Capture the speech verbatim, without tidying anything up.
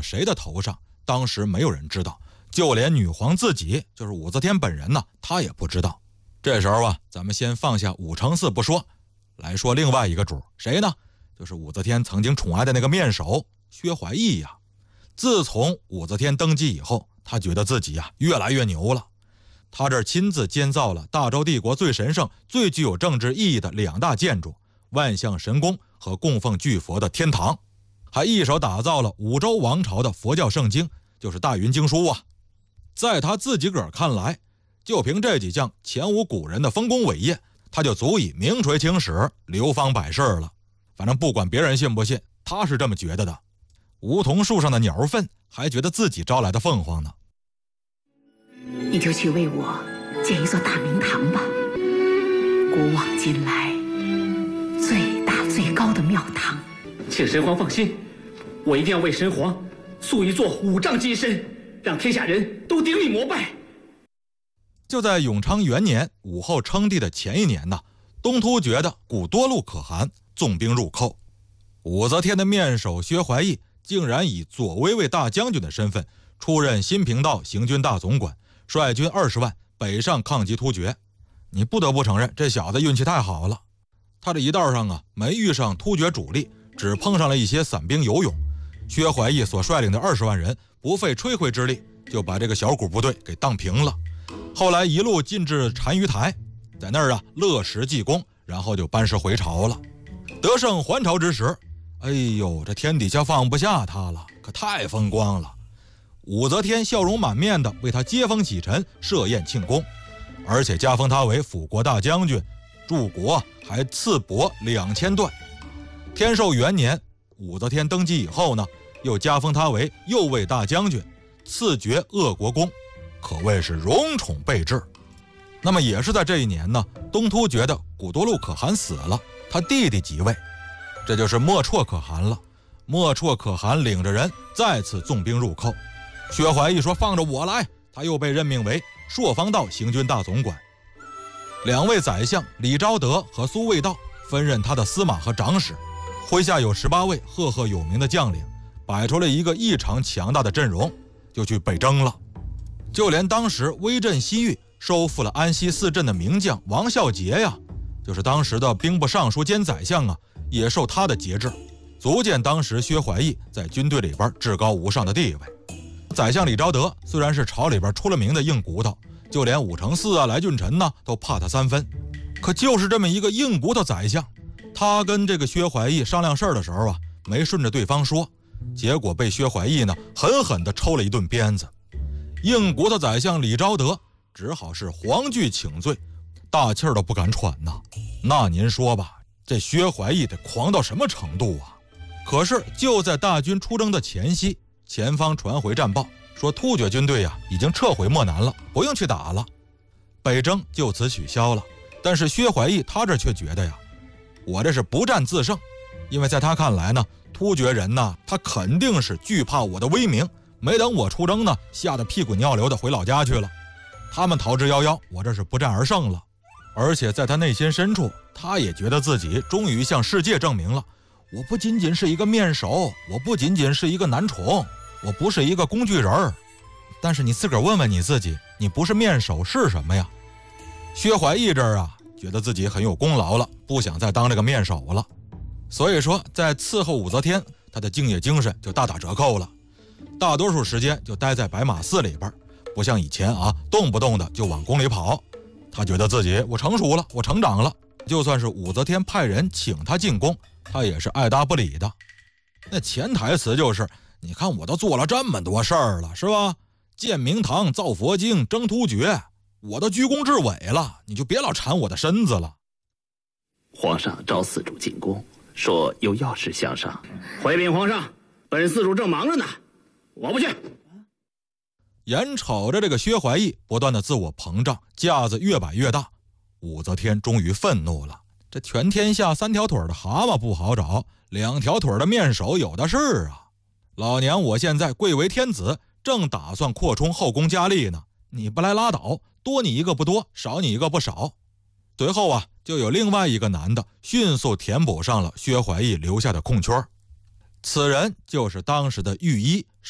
谁的头上，当时没有人知道，就连女皇自己，就是武则天本人呢，她也不知道。这时候啊，咱们先放下武承嗣不说，来说另外一个主，谁呢？就是武则天曾经宠爱的那个面首薛怀义呀。自从武则天登基以后，他觉得自己呀越来越牛了。他这亲自建造了大周帝国最神圣、最具有政治意义的两大建筑——万象神宫和供奉巨佛的天堂，还一手打造了五周王朝的佛教圣经，就是大云经书啊。在他自己个儿看来，就凭这几项前无古人的丰功伟业，他就足以名垂青史、流芳百世了。反正不管别人信不信，他是这么觉得的。梧桐树上的鸟粪还觉得自己招来的凤凰呢。 你就去为我建一座大明堂吧，古往今来最大最高的庙堂。 请神皇放心，我一定要为神皇塑一座五丈金身，让天下人都顶礼膜拜。 就在永昌元年，武后称帝的前一年呢，东突厥的古多禄可汗纵兵入寇，武则天的面首薛怀义竟然以左威卫大将军的身份出任新平道行军大总管，率军二十万北上抗击突厥。你不得不承认，这小子运气太好了。他这一道上啊，没遇上突厥主力，只碰上了一些散兵游勇。薛怀义所率领的二十万人，不费吹灰之力就把这个小股部队给荡平了。后来一路进至单于台，在那儿啊乐食济公，然后就班师回朝了。得胜还朝之时，哎呦，这天底下放不下他了，可太风光了。武则天笑容满面的为他接风洗尘，设宴庆功，而且加封他为辅国大将军，柱国还赐帛两千段。天寿元年，武则天登基以后呢，又加封他为右卫大将军，赐爵鄂国公，可谓是荣宠备至。那么也是在这一年呢，东突厥的古多禄可汗死了，他弟弟即位，这就是莫绰可汗了。莫绰可汗领着人再次纵兵入寇，薛怀义说放着我来，他又被任命为朔方道行军大总管。两位宰相李昭德和苏味道分任他的司马和长史，麾下有十八位赫赫有名的将领，摆出了一个异常强大的阵容，就去北征了。就连当时威震西域、收复了安西四镇的名将王孝杰呀，就是当时的兵部尚书兼宰相啊，也受他的节制，足见当时薛怀义在军队里边至高无上的地位。宰相李昭德虽然是朝里边出了名的硬骨头，就连武承嗣啊、来俊臣呢都怕他三分，可就是这么一个硬骨头宰相，他跟这个薛怀义商量事儿的时候啊，没顺着对方说，结果被薛怀义呢狠狠地抽了一顿鞭子。硬骨头宰相李昭德只好是黄惧请罪，大气儿都不敢喘呐。那您说吧，这薛怀义得狂到什么程度啊？可是就在大军出征的前夕，前方传回战报，说突厥军队呀、啊、已经撤回漠南了，不用去打了，北征就此取消了。但是薛怀义他这却觉得呀，我这是不战自胜，因为在他看来呢，突厥人呢，他肯定是惧怕我的威名，没等我出征呢，吓得屁滚尿流的回老家去了。他们逃之夭夭，我这是不战而胜了。而且在他内心深处，他也觉得自己终于向世界证明了，我不仅仅是一个面首，我不仅仅是一个男宠，我不是一个工具人儿。但是你自个儿问问你自己，你不是面首是什么呀？薛怀义这儿啊，觉得自己很有功劳了，不想再当这个面首了。所以说在伺候武则天，他的敬业精神就大打折扣了，大多数时间就待在白马寺里边，不像以前啊，动不动的就往宫里跑。他觉得自己我成熟了，我成长了，就算是武则天派人请他进宫，他也是爱答不理的。那潜台词就是，你看我都做了这么多事儿了，是吧？建明堂、造佛经、征突厥，我都居功至伟了，你就别老缠我的身子了。 皇上召四主进宫，说有要事相商。回禀皇上，本四主正忙着呢，我不去。 眼瞅着这个薛怀义不断的自我膨胀，架子越摆越大，武则天终于愤怒了。这全天下三条腿的蛤蟆不好找，两条腿的面首有的是啊！老娘我现在贵为天子，正打算扩充后宫佳丽呢，你不来拉倒，多你一个不多，少你一个不少。随后啊，就有另外一个男的迅速填补上了薛怀义留下的空缺，此人就是当时的御医